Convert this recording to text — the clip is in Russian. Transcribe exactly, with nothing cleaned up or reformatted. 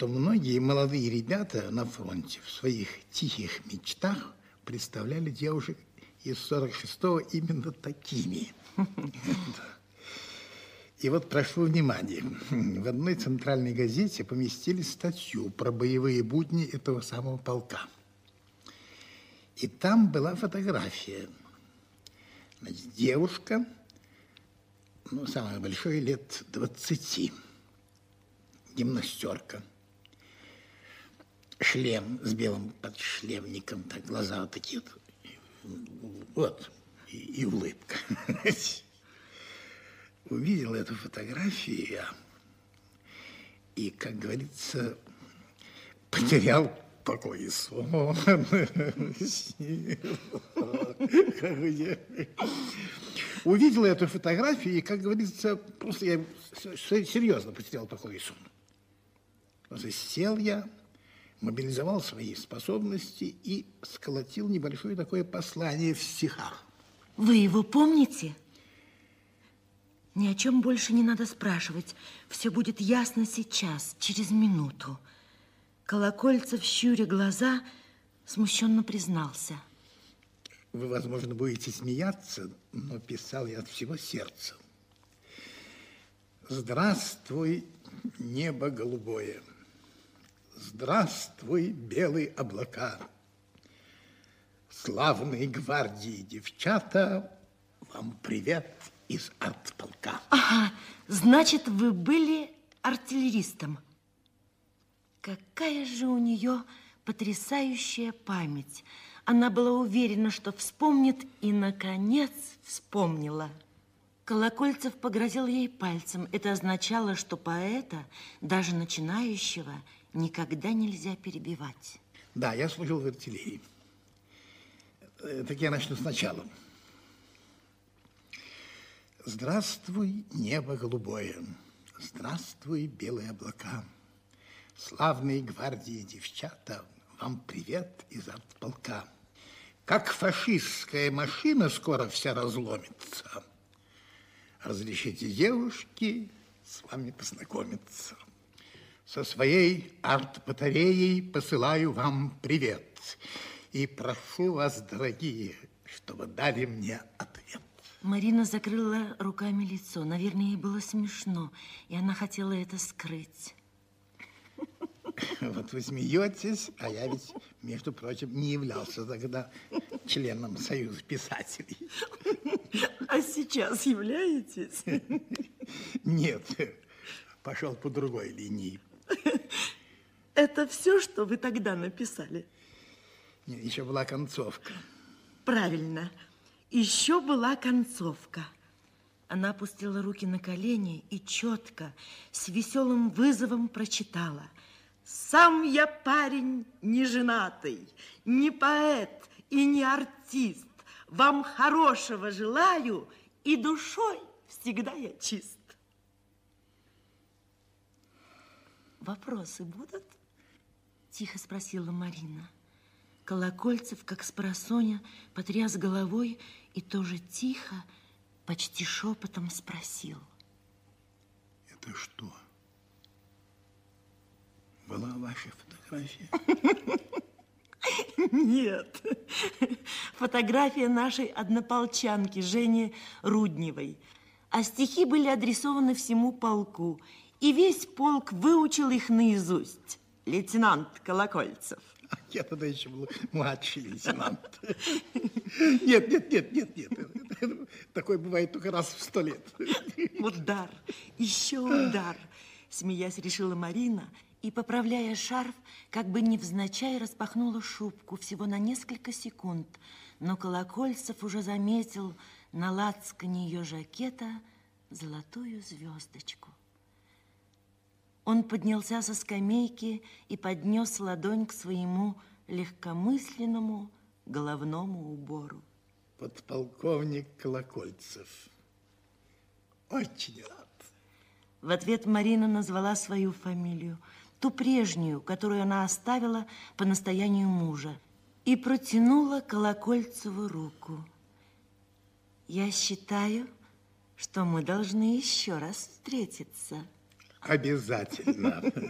что многие молодые ребята на фронте в своих тихих мечтах представляли девушек из сорок шестого именно такими. И вот прошу внимания, в одной центральной газете поместили статью про боевые будни этого самого полка. И там была фотография. Значит, девушка, ну, самое большое, лет двадцати, гимнастерка, шлем с белым подшлемником, так, глаза вот такие вот, вот, и, и улыбка. Увидел эту фотографию я и, как говорится, потерял покой и сон. Увидел эту фотографию и, как говорится, просто я серьезно потерял покой и сон. Просто сел я, мобилизовал свои способности и сколотил небольшое такое послание в стихах. Вы его помните? Ни о чем больше не надо спрашивать. Все будет ясно сейчас, через минуту. Колокольцев, щуря глаза, смущенно признался. Вы, возможно, будете смеяться, но писал я от всего сердца. Здравствуй, небо голубое. Здравствуй, белые облака. Славные гвардии девчата, вам привет из артполка. Ага, значит, вы были артиллеристом. Какая же у нее потрясающая память. Она была уверена, что вспомнит, и, наконец, вспомнила. Колокольцев погрозил ей пальцем. Это означало, что поэта, даже начинающего, никогда нельзя перебивать. Да, я служил в артиллерии. Так я начну сначала. Здравствуй, небо голубое, здравствуй, белые облака. Славные гвардии девчата, вам привет из артполка. Как фашистская машина скоро вся разломится. Разрешите, девушки, с вами познакомиться. Со своей арт-батареей посылаю вам привет. И прошу вас, дорогие, чтобы дали мне ответ. Марина закрыла руками лицо. Наверное, ей было смешно, и она хотела это скрыть. Вот вы смеетесь, а я ведь, между прочим, не являлся тогда членом Союза писателей. А сейчас являетесь? Нет, пошел по другой линии. Это все, что вы тогда написали? Нет, еще была концовка. Правильно. Еще была концовка. Она опустила руки на колени и четко, с веселым вызовом прочитала. Сам я парень не женатый, не поэт и не артист. Вам хорошего желаю, и душой всегда я чист. Вопросы будут? Тихо спросила Марина. Колокольцев, как спросоня, потряс головой и тоже тихо, почти шепотом спросил. Это что? Была ваша фотография? Нет. Фотография нашей однополчанки Жени Рудневой. А стихи были адресованы всему полку. И весь полк выучил их наизусть. Лейтенант Колокольцев. Я тогда еще был младший лейтенант. Нет, нет, нет, нет, нет. Такое бывает только раз в сто лет. Удар, еще удар. Смеясь, решила Марина и, поправляя шарф, как бы невзначай распахнула шубку всего на несколько секунд. Но Колокольцев уже заметил на лацкане ее жакета золотую звездочку. Он поднялся со скамейки и поднес ладонь к своему легкомысленному головному убору. Подполковник Колокольцев. Очень рад. В ответ Марина назвала свою фамилию, ту прежнюю, которую она оставила по настоянию мужа, и протянула Колокольцеву руку. Я считаю, что мы должны еще раз встретиться. Обязательно.